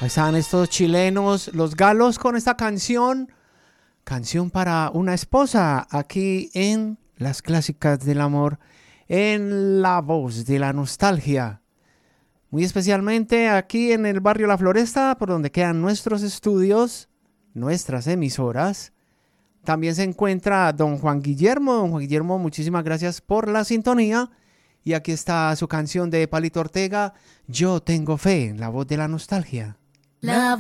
Ahí están estos chilenos, los galos, con esta canción. Canción para una esposa, aquí en Las Clásicas del Amor, en La Voz de la Nostalgia. Muy especialmente aquí en el barrio La Floresta, por donde quedan nuestros estudios, nuestras emisoras. También se encuentra don Juan Guillermo. Don Juan Guillermo, muchísimas gracias por la sintonía. Y aquí está su canción de Palito Ortega, Yo tengo fe, en La Voz de la Nostalgia. La